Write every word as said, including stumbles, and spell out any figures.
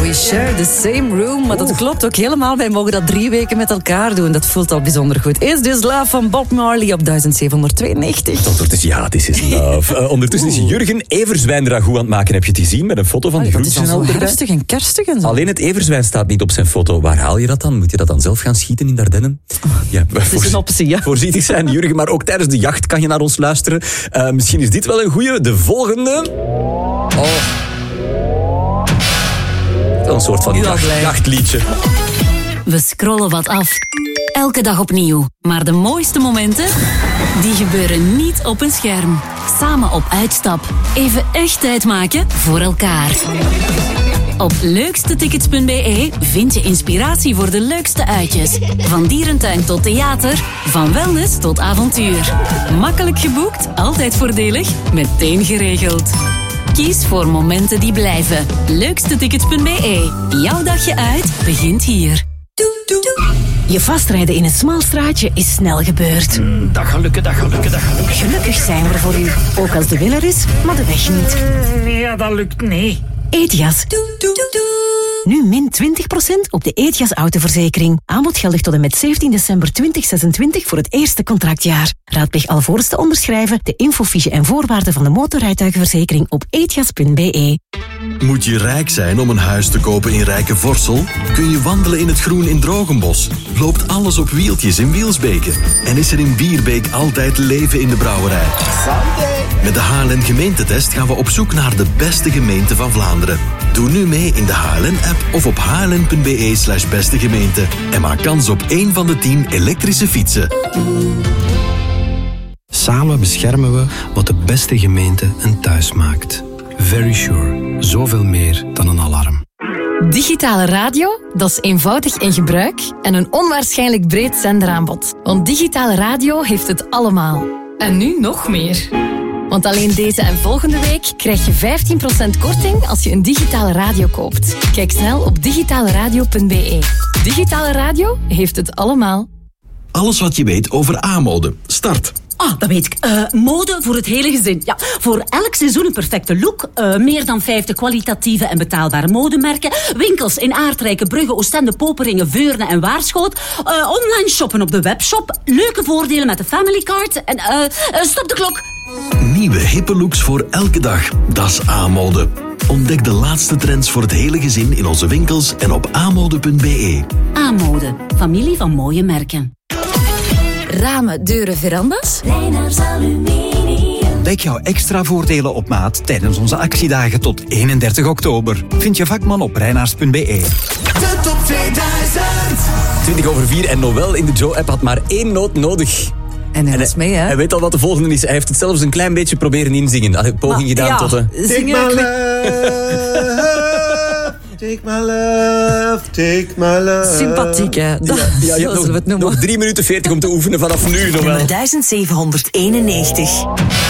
We share the same room. Maar dat klopt ook helemaal. Wij mogen dat drie weken met elkaar doen. Dat voelt al bijzonder goed. Is This Love van Bob Marley op duizend zevenhonderdtweeënnegentig. Ondertussen, ja, This Is Love. Uh, ondertussen is Jurgen everzwijn ragout aan het maken. Heb je het gezien met een foto van die oh, groentjes? Dat is al zo herfstig en kerstig en zo. Alleen het everzwijn staat niet op zijn foto. Waar haal je dat dan? Moet je dat dan zelf gaan schieten in Dardenne? Ja, dat is een optie, ja. Voorzichtig zijn, Jurgen. Maar ook tijdens de jacht kan je naar ons luisteren. Uh, misschien is dit wel een goeie. De volgende... Oh... Een soort van jacht, jachtliedje. We scrollen wat af. Elke dag opnieuw. Maar de mooiste momenten, die gebeuren niet op een scherm. Samen op uitstap. Even echt tijd maken voor elkaar. Op leukstetickets punt b e vind je inspiratie voor de leukste uitjes. Van dierentuin tot theater, van wellness tot avontuur. Makkelijk geboekt, altijd voordelig, meteen geregeld. Kies voor momenten die blijven. leukstetickets punt b e. Jouw dagje uit begint hier. Je vastrijden in een smal straatje is snel gebeurd. Mm, dat gaat lukken, dat gaat lukken, dat gaat lukken. Gelukkig zijn we er voor u. Ook als de winnaar is, maar de weg niet. Mm, ja, dat lukt niet. Ethias. Nu min twintig procent op de Ethias autoverzekering. Aanbod geldig tot en met zeventien december tweeduizend zesentwintig voor het eerste contractjaar. Raadpleeg alvorens te onderschrijven de infofiche en voorwaarden van de motorrijtuigenverzekering op ethias punt b e. Moet je rijk zijn om een huis te kopen in Rijke Vorsel? Kun je wandelen in het groen in Drogenbos? Loopt alles op wieltjes in Wielsbeke? En is er in Bierbeek altijd leven in de brouwerij? Met de H L N gemeentetest gaan we op zoek naar de beste gemeente van Vlaanderen. Doe nu mee in de H L N-app of op h l n punt b e slash beste gemeente. En maak kans op één van de tien elektrische fietsen. Samen beschermen we wat de beste gemeente een thuis maakt. Verisure. Zoveel meer dan een alarm. Digitale radio, dat is eenvoudig in gebruik en een onwaarschijnlijk breed zenderaanbod. Want digitale radio heeft het allemaal. En nu nog meer. Want alleen deze en volgende week krijg je vijftien procent korting als je een digitale radio koopt. Kijk snel op digitale radio punt b e. Digitale radio heeft het allemaal. Alles wat je weet over aanmode. Start. Ah, dat weet ik. Uh, mode voor het hele gezin. Ja, voor elk seizoen een perfecte look. Uh, meer dan vijftig kwalitatieve en betaalbare modemerken. Winkels in Aardrijke, Brugge, Oostende, Poperingen, Veurne en Waarschoot. Uh, online shoppen op de webshop. Leuke voordelen met de family card. En uh, uh, stop de klok. Nieuwe hippe looks voor elke dag. Dat is aanmode. Ontdek de laatste trends voor het hele gezin in onze winkels en op aanmode punt b e. Aanmode. Familie van mooie merken. Ramen, deuren, verandas? Reynars Aluminium. Ontdek jouw extra voordelen op maat tijdens onze actiedagen tot eenendertig oktober. Vind je vakman op reynars punt b e. De top tweeduizend. twintig over vier en Noël in de Joe-app had maar één noot nodig. En hij was mee, hè? Hij weet al wat de volgende is. Hij heeft het zelfs een klein beetje proberen inzingen. Hij heeft poging gedaan ja, tot... Uh... Take my love, take my love, take my love. Sympathiek, hè? Dat, ja, ja, je hebt nog, we het noemen. nog drie minuten veertig om te oefenen vanaf nu, Noël. duizend zevenhonderdeenennegentig.